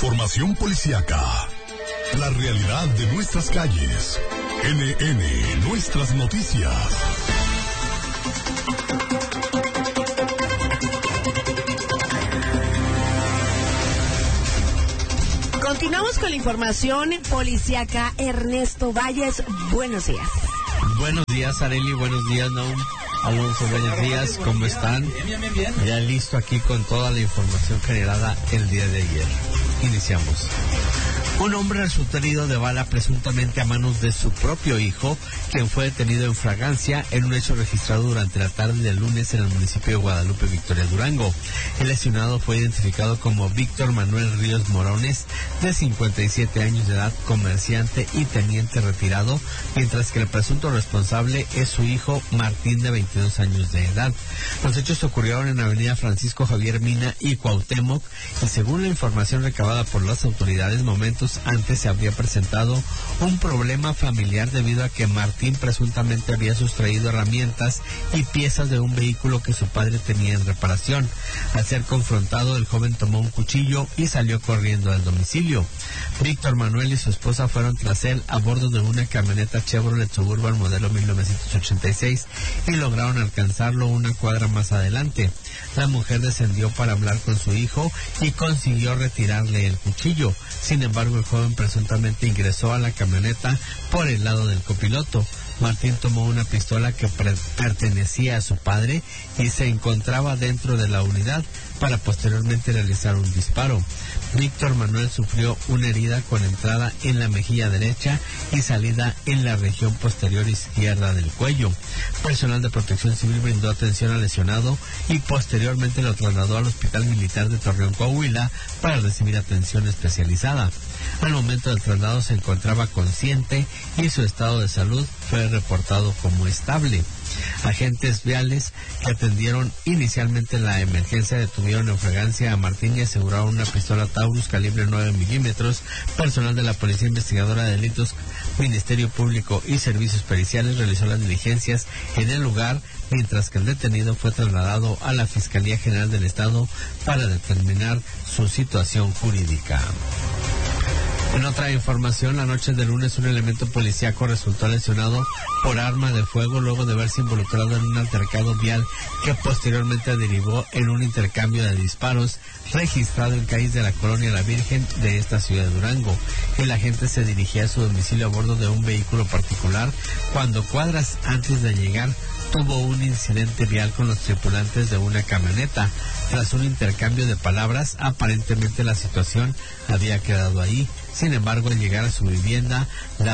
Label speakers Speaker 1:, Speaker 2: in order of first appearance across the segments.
Speaker 1: Información policíaca. La realidad de nuestras calles. NN, nuestras noticias.
Speaker 2: Continuamos con la información policíaca. Ernesto Valles, buenos días.
Speaker 3: Buenos días, Arely, buenos días, Naum. Alonso, buenos días, ¿cómo están? Bien. Ya listo aquí con toda la información generada el día de ayer. Iniciamos. Un hombre resultó herido de bala presuntamente a manos de su propio hijo, quien fue detenido en fragancia en un hecho registrado durante la tarde del lunes en el municipio de Guadalupe, Victoria, Durango. El lesionado fue identificado como Víctor Manuel Ríos Morones, de 57 años de edad, comerciante y teniente retirado, mientras que el presunto responsable es su hijo Martín, de 22 años de edad. Los hechos ocurrieron en Avenida Francisco Javier Mina y Cuauhtémoc, y según la información recabada por las autoridades, momentos antes se habría presentado un problema familiar debido a que Martín presuntamente había sustraído herramientas y piezas de un vehículo que su padre tenía en reparación. Al ser confrontado, el joven tomó un cuchillo y salió corriendo del domicilio. Víctor Manuel y su esposa fueron tras él a bordo de una camioneta Chevrolet Suburban modelo 1986 y lograron alcanzarlo una cuadra más adelante. La mujer descendió para hablar con su hijo y consiguió retirarle el cuchillo. Sin embargo, el joven presuntamente ingresó a la camioneta por el lado del copiloto. Martín tomó una pistola que pertenecía a su padre y se encontraba dentro de la unidad para posteriormente realizar un disparo. Víctor Manuel sufrió una herida con entrada en la mejilla derecha y salida en la región posterior izquierda del cuello. Personal de Protección Civil brindó atención al lesionado y posteriormente lo trasladó al Hospital Militar de Torreón, Coahuila, para recibir atención especializada. Al momento del traslado se encontraba consciente y su estado de salud fue reportado como estable. Agentes viales que atendieron inicialmente la emergencia detuvieron en fragancia a Martín y aseguraron una pistola Taurus calibre 9 milímetros. Personal de la Policía Investigadora de Delitos, Ministerio Público y Servicios Periciales realizó las diligencias en el lugar, mientras que el detenido fue trasladado a la Fiscalía General del Estado para determinar su situación jurídica. En otra información, la noche del lunes un elemento policíaco resultó lesionado por arma de fuego luego de verse involucrado en un altercado vial que posteriormente derivó en un intercambio de disparos registrado en calles de la colonia La Virgen de esta ciudad de Durango. El agente se dirigía a su domicilio a bordo de un vehículo particular cuando cuadras antes de llegar tuvo un incidente vial con los tripulantes de una camioneta. Tras un intercambio de palabras, aparentemente la situación había quedado ahí. Sin embargo, al llegar a su vivienda,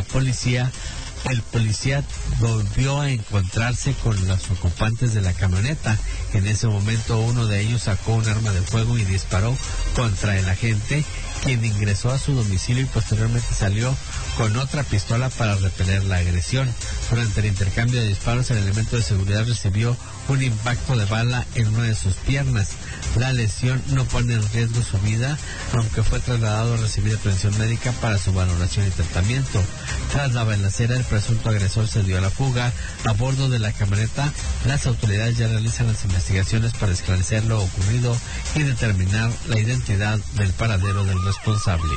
Speaker 3: el policía volvió a encontrarse con los ocupantes de la camioneta. En ese momento, uno de ellos sacó un arma de fuego y disparó contra el agente, quien ingresó a su domicilio y posteriormente salió con otra pistola para repeler la agresión. Durante el intercambio de disparos, el elemento de seguridad recibió un impacto de bala en una de sus piernas. La lesión no pone en riesgo su vida, aunque fue trasladado a recibir atención médica para su valoración y tratamiento. Tras la balacera, el presunto agresor se dio a la fuga a bordo de la camioneta. Las autoridades ya realizan las investigaciones para esclarecer lo ocurrido y determinar la identidad del paradero del responsable.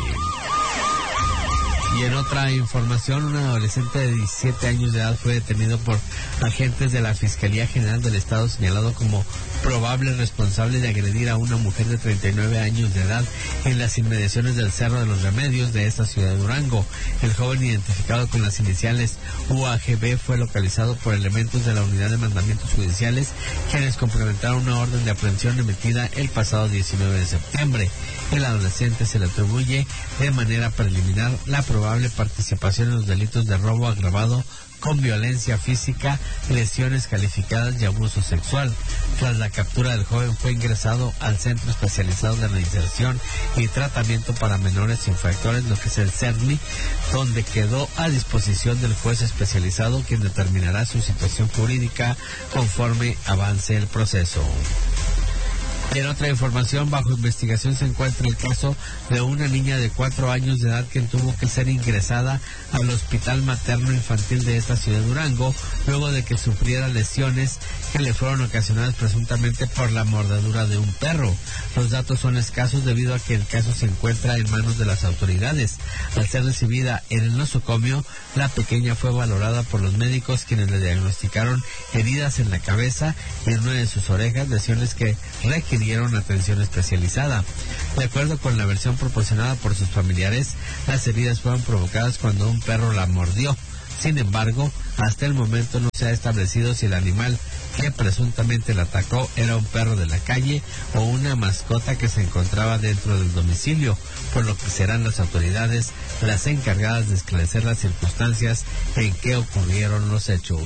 Speaker 3: Y en otra información, un adolescente de 17 años de edad fue detenido por agentes de la Fiscalía General del Estado, señalado como probable responsable de agredir a una mujer de 39 años de edad en las inmediaciones del Cerro de los Remedios de esta ciudad de Durango. El joven, identificado con las iniciales UAGB, fue localizado por elementos de la Unidad de Mandamientos Judiciales, quienes complementaron una orden de aprehensión emitida el pasado 19 de septiembre. El adolescente se le atribuye de manera preliminar la probable participación en los delitos de robo agravado con violencia física, lesiones calificadas y abuso sexual. Tras la captura del joven, fue ingresado al Centro Especializado de Reinserción y Tratamiento para Menores Infractores, lo que es el CERNI, donde quedó a disposición del juez especializado, quien determinará su situación jurídica conforme avance el proceso. En otra información, bajo investigación se encuentra el caso de una niña de 4 años de edad que tuvo que ser ingresada al Hospital Materno Infantil de esta ciudad de Durango, luego de que sufriera lesiones que le fueron ocasionadas presuntamente por la mordedura de un perro. Los datos son escasos debido a que el caso se encuentra en manos de las autoridades. Al ser recibida en el nosocomio, la pequeña fue valorada por los médicos, quienes le diagnosticaron heridas en la cabeza y en una de sus orejas, lesiones que requirieron atención especializada. De acuerdo con la versión proporcionada por sus familiares, las heridas fueron provocadas cuando un perro la mordió. Sin embargo, hasta el momento no se ha establecido si el animal que presuntamente la atacó era un perro de la calle o una mascota que se encontraba dentro del domicilio, por lo que serán las autoridades las encargadas de esclarecer las circunstancias en que ocurrieron los hechos.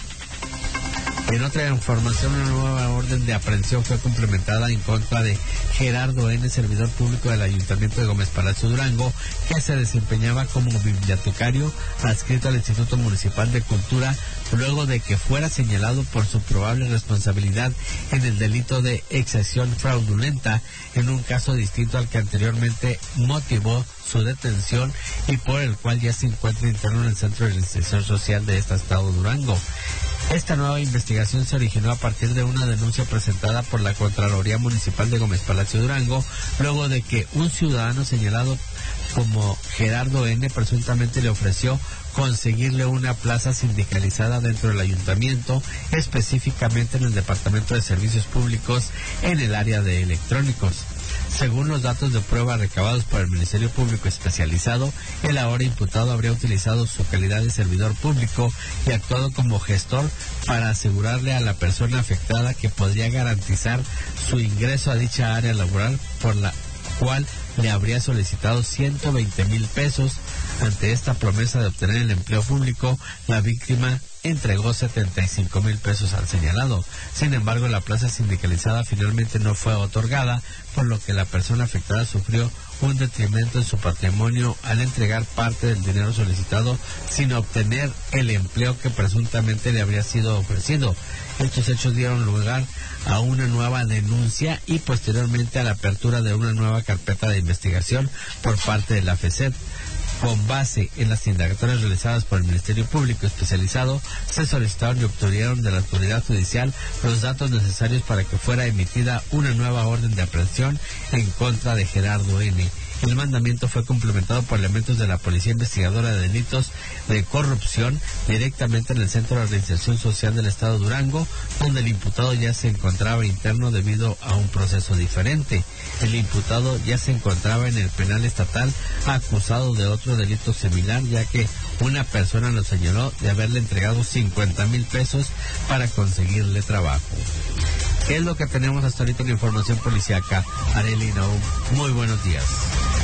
Speaker 3: En otra información, una nueva orden de aprehensión fue complementada en contra de Gerardo N., servidor público del Ayuntamiento de Gómez Palacio Durango, que se desempeñaba como bibliotecario adscrito al Instituto Municipal de Cultura, luego de que fuera señalado por su probable responsabilidad en el delito de exacción fraudulenta, en un caso distinto al que anteriormente motivó su detención y por el cual ya se encuentra interno en el Centro de Reinserción Social de este estado de Durango. Esta nueva investigación se originó a partir de una denuncia presentada por la Contraloría Municipal de Gómez Palacio Durango, luego de que un ciudadano señalado como Gerardo N. presuntamente le ofreció conseguirle una plaza sindicalizada dentro del ayuntamiento, específicamente en el Departamento de Servicios Públicos en el área de electrónicos. Según los datos de prueba recabados por el Ministerio Público Especializado, el ahora imputado habría utilizado su calidad de servidor público y actuado como gestor para asegurarle a la persona afectada que podría garantizar su ingreso a dicha área laboral, por la cual le habría solicitado 120,000 pesos. Ante esta promesa de obtener el empleo público, la víctima entregó 75,000 pesos al señalado. Sin embargo, la plaza sindicalizada finalmente no fue otorgada, por lo que la persona afectada sufrió un detrimento en su patrimonio al entregar parte del dinero solicitado sin obtener el empleo que presuntamente le habría sido ofrecido. Estos hechos dieron lugar a una nueva denuncia y posteriormente a la apertura de una nueva carpeta de investigación por parte de la FECED. Con base en las indagatorias realizadas por el Ministerio Público Especializado, se solicitaron y obtuvieron de la autoridad judicial los datos necesarios para que fuera emitida una nueva orden de aprehensión en contra de Gerardo N. El mandamiento fue complementado por elementos de la Policía Investigadora de Delitos de Corrupción directamente en el Centro de Reinserción Social del Estado de Durango, donde el imputado ya se encontraba interno debido a un proceso diferente. El imputado ya se encontraba en el penal estatal acusado de otro delito similar, ya que una persona lo señaló de haberle entregado 50,000 pesos para conseguirle trabajo. ¿Qué es lo que tenemos hasta ahorita en información policíaca? Arely, muy buenos días.